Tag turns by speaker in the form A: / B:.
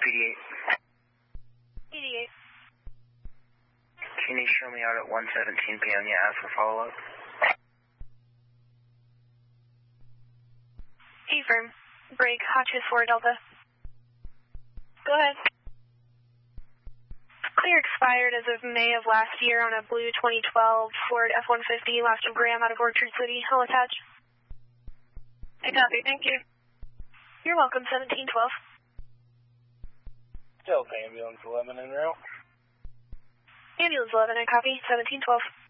A: PD8.
B: PD8.
A: Can you show me out at 1:17 p.m. You asked for follow-up?
B: Affirm. Break, Hotchkiss 4 Delta. Go ahead. Clear expired as of May of last year on a blue 2012 Ford F-150, last of Graham out of Orchard City. I'll attach. I copy, thank you. You're welcome, 1712.
C: Delta Ambulance 11 en route.
B: Ambulance 11, I copy, 1712.